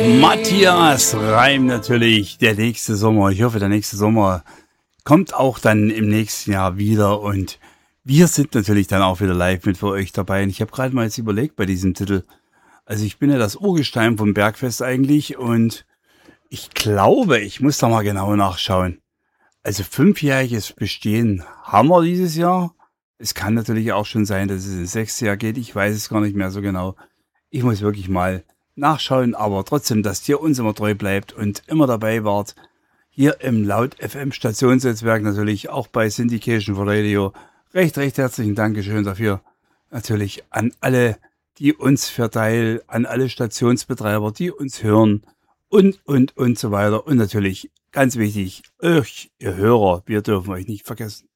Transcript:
Matthias Reim natürlich, der nächste Sommer. Ich hoffe, der nächste Sommer kommt auch dann im nächsten Jahr wieder und wir sind natürlich dann auch wieder live mit für euch dabei. Und ich habe gerade mal jetzt überlegt bei diesem Titel. Also ich bin ja das Urgestein vom Bergfest eigentlich und ich glaube, ich muss da mal genau nachschauen. Also 5-jähriges Bestehen haben wir dieses Jahr. Es kann natürlich auch schon sein, dass es ins 6. Jahr geht. Ich weiß es gar nicht mehr so genau. Ich muss wirklich mal nachschauen, aber trotzdem, dass ihr uns immer treu bleibt und immer dabei wart. Hier im Laut FM Stationsnetzwerk natürlich, auch bei Syndication for Radio. Recht herzlichen Dankeschön dafür. Natürlich an alle, die uns verteilen, an alle Stationsbetreiber, die uns hören und so weiter. Und natürlich, ganz wichtig, euch, ihr Hörer, wir dürfen euch nicht vergessen.